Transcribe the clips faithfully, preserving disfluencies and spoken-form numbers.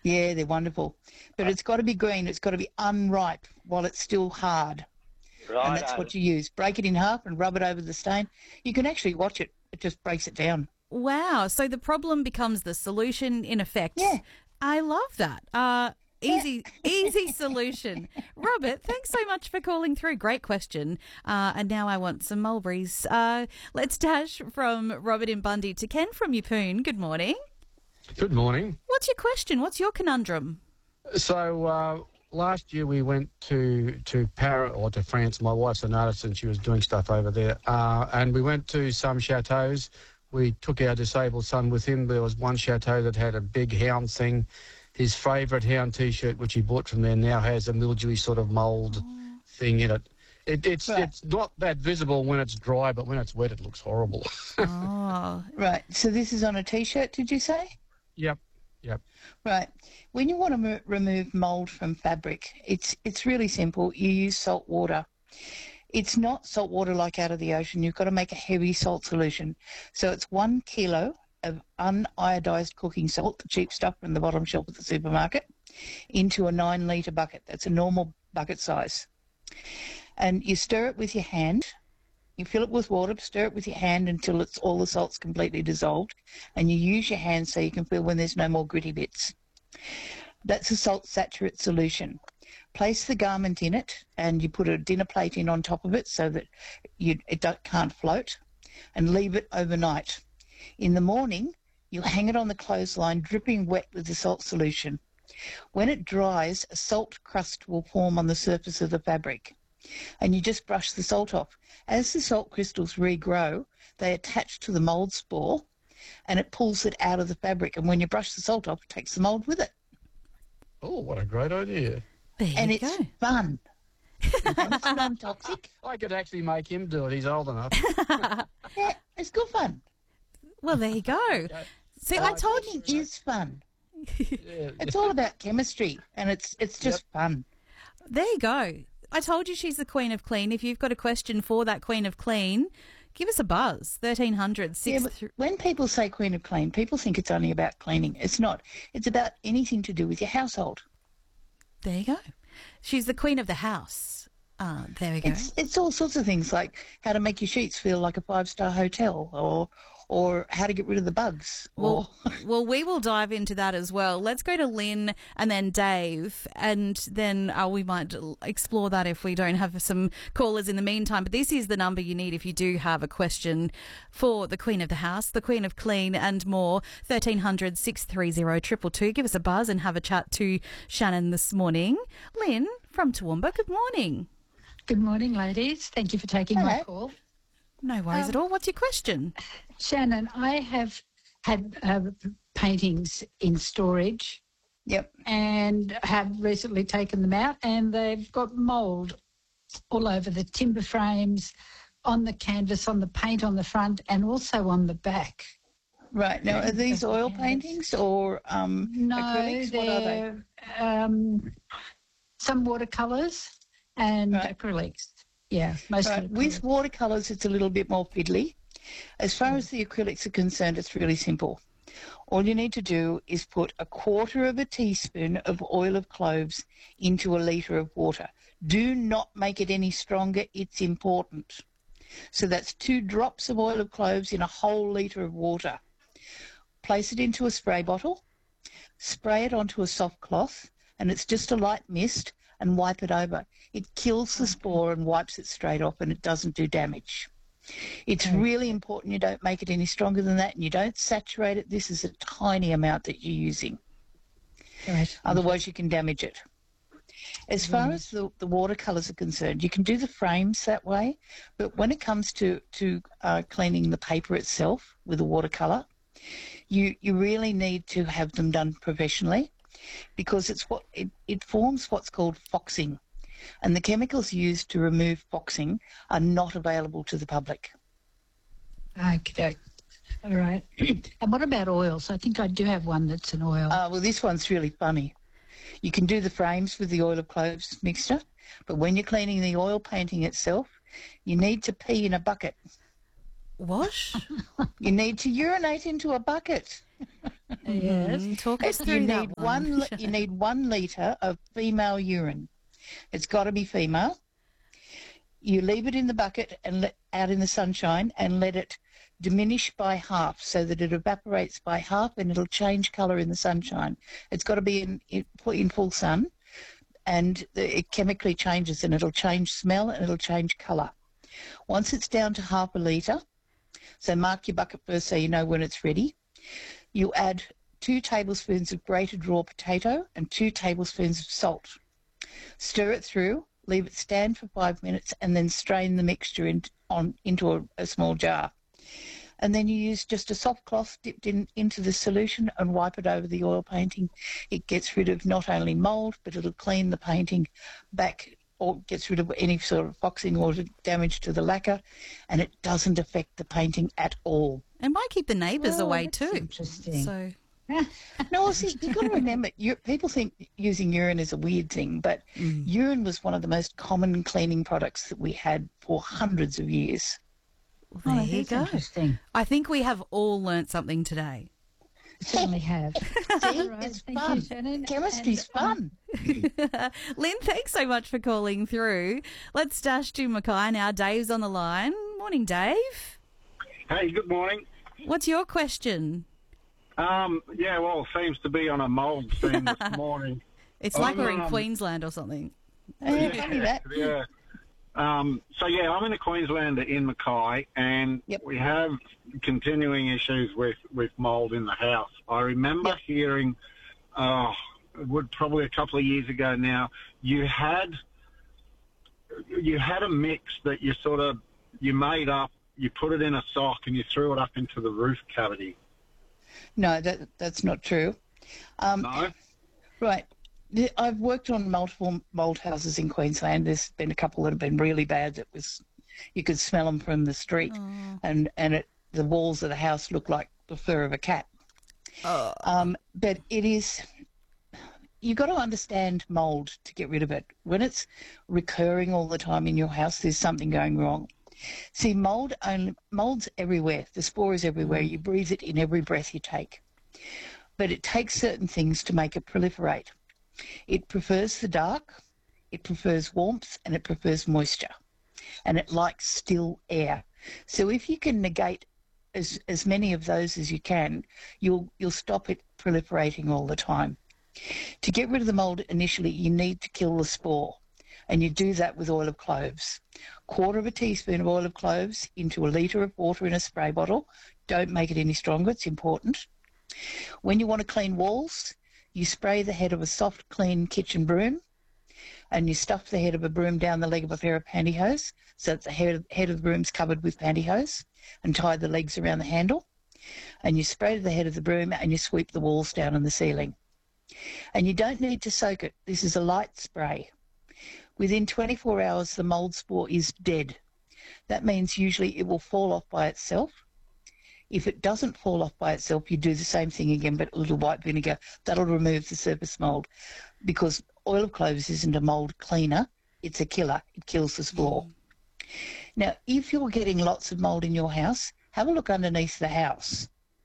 Yeah, they're wonderful. But it's got to be green. It's got to be unripe while it's still hard. And that's Righto. what you use. Break it in half and rub it over the stain. You can actually watch it. It just breaks it down. Wow. So the problem becomes the solution in effect. Yeah. I love that. Uh, easy, easy solution. Robert, thanks so much for calling through. Great question. Uh, and now I want some mulberries. Uh, let's dash from Robert in Bundy to Ken from Yeppoon. Good morning. Good morning. What's your question? What's your conundrum? So uh, last year we went to to Paris or to France. My wife's an artist and she was doing stuff over there. Uh, and we went to some chateaus. We took our disabled son with him. There was one chateau that had a big hound thing. His favourite hound T-shirt, which he bought from there, now has a mildewy sort of mould oh. thing in it. It, it's right. it's not that visible when it's dry, but when it's wet, it looks horrible. Oh, right. So this is on a T-shirt, did you say? Yep, yep. Right. When you want to mo- remove mould from fabric, it's it's really simple. You use salt water. It's not salt water like out of the ocean. You've got to make a heavy salt solution. So it's one kilo of uniodized cooking salt, the cheap stuff from the bottom shelf at the supermarket, into a nine litre bucket. That's a normal bucket size. And you stir it with your hand. You fill it with water, stir it with your hand until it's all the salt's completely dissolved, and you use your hand so you can feel when there's no more gritty bits. That's a salt saturate solution. Place the garment in it, and you put a dinner plate in on top of it so that you, it don't, can't float, and leave it overnight. In the morning, you'll hang it on the clothesline, dripping wet with the salt solution. When it dries, a salt crust will form on the surface of the fabric, and you just brush the salt off. As the salt crystals regrow, they attach to the mould spore, and it pulls it out of the fabric. And when you brush the salt off, it takes the mould with it. Oh, what a great idea. There and you it's go. fun. And it's non-toxic. I could actually make him do it. He's old enough. Yeah, it's good fun. Well, there you go. See, I told you. It is fun. Yeah. It's all about chemistry, and it's it's just Yep. fun. There you go. I told you she's the Queen of Clean. If you've got a question for that Queen of Clean, give us a buzz. thirteen hundred Yeah, six. but when people say Queen of Clean, people think it's only about cleaning. It's not. It's about anything to do with your household. There you go. She's the Queen of the House. Ah, there we go. It's it's all sorts of things, like how to make your sheets feel like a five-star hotel, or or how to get rid of the bugs. Well, or, well, we will dive into that as well. Let's go to Lynn and then Dave, and then uh, we might explore that if we don't have some callers in the meantime. But this is the number you need if you do have a question for the Queen of the House, the Queen of Clean and more. thirteen hundred, six three zero, two two two. Give us a buzz and have a chat to Shannon this morning. Lynn from Toowoomba, good morning. Good morning, ladies. Thank you for taking Hello. my call. No worries Um, at all. What's your question? Shannon, I have had uh, paintings in storage yep. and have recently taken them out, and they've got mould all over the timber frames, on the canvas, on the paint on the front, and also on the back. Right. Now, are these oil Yes. paintings or um, No, acrylics? What are they? they're um, some watercolours and Right. acrylics. Yeah, mostly Right. With acrylics. watercolours, it's a little bit more fiddly. As far as the acrylics are concerned, it's really simple. All you need to do is put a quarter of a teaspoon of oil of cloves into a litre of water. Do not make it any stronger. It's important. So that's two drops of oil of cloves in a whole litre of water. Place it into a spray bottle, spray it onto a soft cloth, and it's just a light mist, and wipe it over. It kills the spore and wipes it straight off, and it doesn't do damage. It's really important you don't make it any stronger than that, and you don't saturate it. This is a tiny amount that you're using. Right. Otherwise, you can damage it. As far as the, the watercolours are concerned, you can do the frames that way, but when it comes to, to uh, cleaning the paper itself with a watercolour, you, you really need to have them done professionally, because it's what it, it forms what's called foxing, and the chemicals used to remove foxing are not available to the public. Okay. All right. And what about oils? I think I do have one that's an oil. Uh, well, this one's really funny. You can do the frames with the oil of cloves mixture, but when you're cleaning the oil painting itself, you need to pee in a bucket. What? You need to urinate into a bucket. Yes. Mm, talk us You through need that one. one. li- you need one litre of female urine. It's got to be female. You leave it in the bucket and let out in the sunshine and let it diminish by half so that it evaporates by half and it'll change colour in the sunshine. It's got to be in, in, in full sun, and the, it chemically changes and it'll change smell and it'll change colour. Once it's down to half a litre, so mark your bucket first so you know when it's ready, you add two tablespoons of grated raw potato and two tablespoons of salt. Stir it through, leave it stand for five minutes, and then strain the mixture in, on, into a, a small jar. And then you use just a soft cloth dipped in into the solution and wipe it over the oil painting. It gets rid of not only mould, but it'll clean the painting back, or gets rid of any sort of foxing or damage to the lacquer, and it doesn't affect the painting at all. And might keep the neighbours Oh, away that's too. interesting. So No, see, you've got to remember, you, people think using urine is a weird thing, but Mm. urine was one of the most common cleaning products that we had for hundreds of years. there Oh, you that's go. interesting. I think we have all learnt something today. Certainly have. See, All right, it's thank you, fun. Shannon. Chemistry's And, um, fun. Lynn, thanks so much for calling through. Let's dash to Mackay now. Dave's on the line. Morning, Dave. Hey, good morning. What's your question? Um, yeah, well, seems to be on a mould theme this morning. It's like we're in Um, Queensland or something. Yeah, funny that. Yeah. Um, so, yeah, I'm in a Queenslander in Mackay, and Yep. we have continuing issues with, with mould in the house. I remember Yep. hearing, oh, it would probably a couple of years ago now, you had you had a mix that you sort of, you made up, you put it in a sock and you threw it up into the roof cavity. No, that that's not true. Um, No? Right. The- I've worked on multiple mould houses in Queensland. There's been a couple that have been really bad. That was, you could smell them from the street, and and it, the walls of the house look like the fur of a cat. Oh. Um, but it is, you've got to understand mould to get rid of it. When it's recurring all the time in your house, there's something going wrong. See, mould only mould's everywhere. The spore is everywhere. You breathe it in every breath you take. But it takes certain things to make it proliferate. It prefers the dark, it prefers warmth, and it prefers moisture. And it likes still air. So if you can negate as, as many of those as you can, you'll you'll stop it proliferating all the time. To get rid of the mould initially, you need to kill the spore. And you do that with oil of cloves. Quarter of a teaspoon of oil of cloves into a litre of water in a spray bottle. Don't make it any stronger, it's important. When you want to clean walls, you spray the head of a soft, clean kitchen broom, and you stuff the head of a broom down the leg of a pair of pantyhose so that the head, head of the broom's covered with pantyhose, and tie the legs around the handle. And you spray the head of the broom and you sweep the walls down and the ceiling. And you don't need to soak it. This is a light spray. Within twenty-four hours, the mould spore is dead. That means usually it will fall off by itself. If it doesn't fall off by itself, you do the same thing again, but a little white vinegar. That'll remove the surface mould, because oil of cloves isn't a mould cleaner. It's a killer. It kills the spore. Now, if you're getting lots of mould in your house, have a look underneath the house.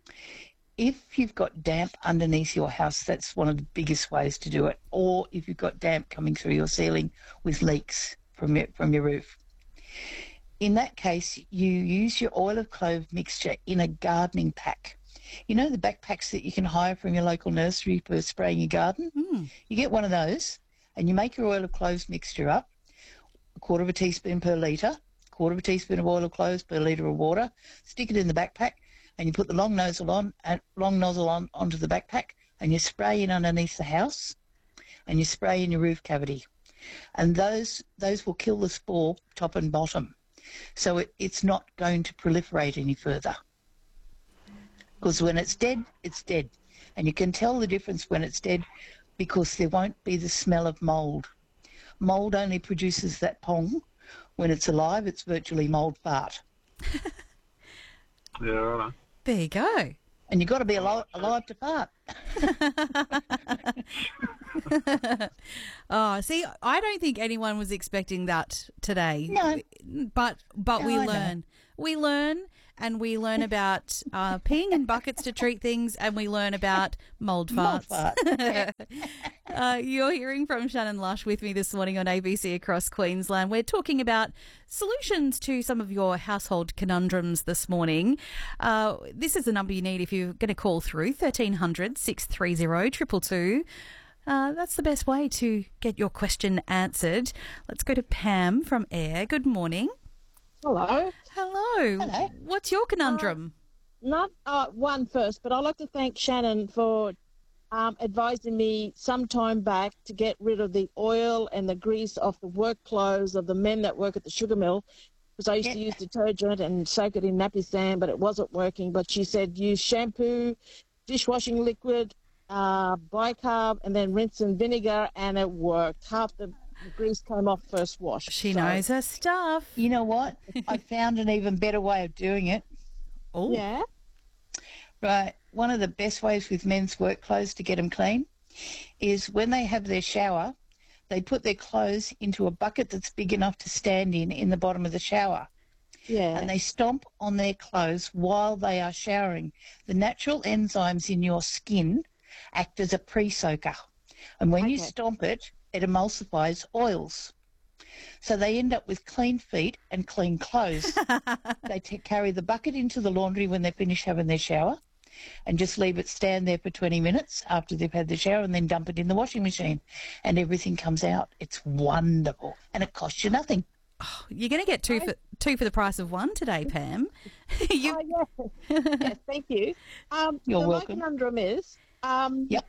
If you've got damp underneath your house, that's one of the biggest ways to do it. Or if you've got damp coming through your ceiling with leaks from your, from your roof. In that case, you use your oil of clove mixture in a gardening pack. You know the backpacks that you can hire from your local nursery for spraying your garden? Mm. You get one of those and you make your oil of cloves mixture up, a quarter of a teaspoon per litre, quarter of a teaspoon of oil of cloves per litre of water, stick it in the backpack, and you put the long nozzle on, and long nozzle on onto the backpack, and you spray in underneath the house, and you spray in your roof cavity. And those those will kill the spore top and bottom. So it, it's not going to proliferate any further. Because when it's dead, it's dead. And you can tell the difference when it's dead because there won't be the smell of mould. Mould only produces that pong. When it's alive, it's virtually mould fart. Yeah, right. There you go. And you've got to be alive, alive to fart. Oh, see, I don't think anyone was expecting that today. No. But but No, we I know. learn. We learn, and we learn about uh, peeing in buckets to treat things, and we learn about mould Mold farts. farts. uh, you're hearing from Shannon Lush with me this morning on A B C Across Queensland. We're talking about solutions to some of your household conundrums this morning. Uh, this is the number you need if you're going to call through, thirteen hundred, six three zero, two two two. Uh, that's the best way to get your question answered. Let's go to Pam from Ayr. Good morning. Hello. Hello. Hello. What's your conundrum? Not uh, one first, but I'd like to thank Shannon for um, advising me some time back to get rid of the oil and the grease off the work clothes of the men that work at the sugar mill, because I used to Yeah. use detergent and soak it in nappy sand, but it wasn't working. But she said use shampoo, dishwashing liquid, uh, bicarb, and then rinse in vinegar, and it worked. Half the grease came off first wash. She So, knows her stuff. You know what? I found an even better way of doing it. Oh, Yeah. Right. One of the best ways with men's work clothes to get them clean is when they have their shower, they put their clothes into a bucket that's big enough to stand in in the bottom of the shower. Yeah. And they stomp on their clothes while they are showering. The natural enzymes in your skin act as a pre-soaker. And when you Okay. stomp it, it emulsifies oils. So they end up with clean feet and clean clothes. They t- carry the bucket into the laundry when they finish having their shower and just leave it stand there for twenty minutes after they've had the shower and then dump it in the washing machine and everything comes out. It's wonderful and it costs you nothing. you're going to get two for two for the price of one today, Pam. you, Oh, yes. Yes, thank you. Um, You're so welcome. My conundrum is, um, Yep.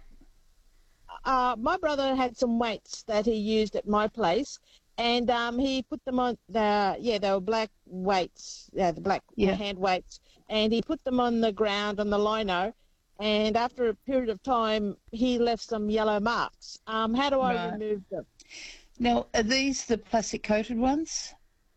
uh, my brother had some weights that he used at my place, and um, he put them on the yeah they were black weights, yeah the black Yeah. hand weights, and he put them on the ground on the lino, and after a period of time he left some yellow marks. Um, how do I Right. remove them? Now, are these the plastic coated ones?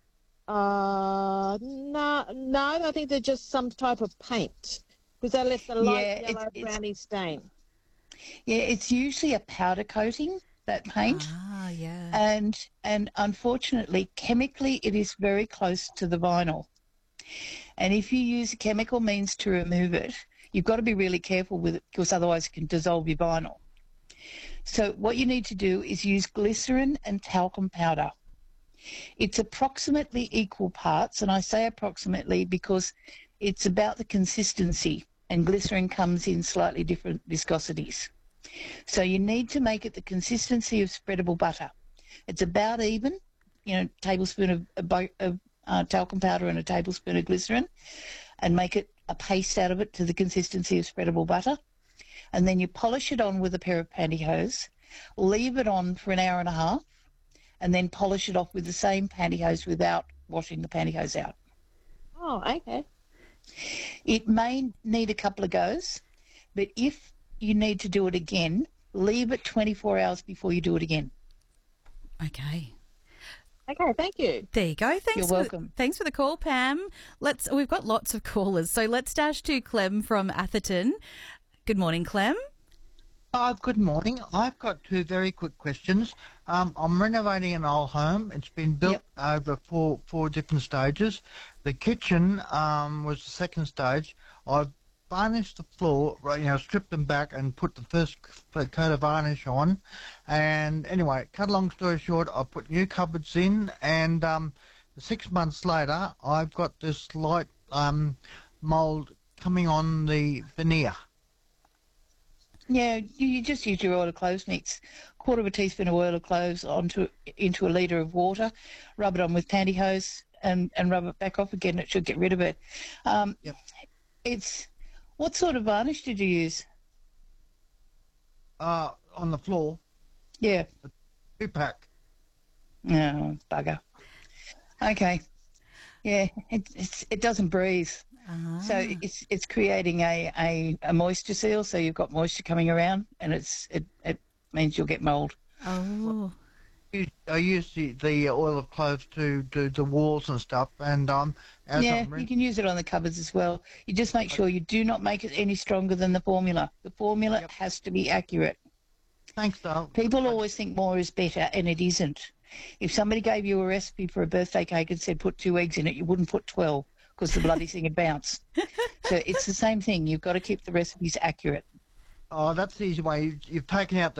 Uh, no, no, I think they're just some type of paint because they left a light Yeah, it's- yellow it's- browny stain. Yeah, it's usually a powder coating, that paint. ah, yeah. and and unfortunately chemically it is very close to the vinyl, and if you use chemical means to remove it, you've got to be really careful with it because otherwise it can dissolve your vinyl. So what you need to do is use glycerin and talcum powder. It's approximately equal parts, and I say approximately because it's about the consistency, and glycerin comes in slightly different viscosities. So you need to make it the consistency of spreadable butter. It's about even, you know, tablespoon of, of, bo- of uh, talcum powder and a tablespoon of glycerin, and make it a paste out of it to the consistency of spreadable butter. And then you polish it on with a pair of pantyhose, leave it on for an hour and a half, and then polish it off with the same pantyhose without washing the pantyhose out. Oh, okay. It may need a couple of goes, but if you need to do it again, leave it twenty-four hours before you do it again. Okay. Okay, thank you. There you go. Thanks You're for, welcome. Thanks for the call, Pam. Let's. We've got lots of callers, so let's dash to Clem from Atherton. Good morning, Clem. Oh, good morning. I've got two very quick questions. Um, I'm renovating an old home. It's been built Yep. over four four different stages. The kitchen um, was the second stage. I've varnished the floor, right, you know, stripped them back and put the first c- coat of varnish on. And anyway, cut a long story short, I put new cupboards in, and um, six months later, I've got this light um, mould coming on the veneer. Yeah, you, you just use your oil of cloves mix, quarter of a teaspoon of oil of cloves onto into a litre of water, rub it on with pantyhose, and, and rub it back off again. It should get rid of it. Um, Yep. It's what sort of varnish did you use? Uh, on the floor, Yeah, two pack. no bugger. Okay, yeah, it it's, it doesn't breathe. Ah. So it's it's creating a, a, a moisture seal, so you've got moisture coming around, and it's it, it means you'll get mould. Oh. use- I use the, the oil of cloves to do the walls and stuff, and um, as Yeah, I'm you rin- can use it on the cupboards as well. You just make sure you do not make it any stronger than the formula. The formula Yep. has to be accurate. thanks, Dale. People always think more is better, and it isn't. If somebody gave you a recipe for a birthday cake and said put two eggs in it, you wouldn't put twelve because the bloody thing would bounce. So it's the same thing. You've got to keep the recipes accurate. Oh, that's the easy way. You've, you've taken out the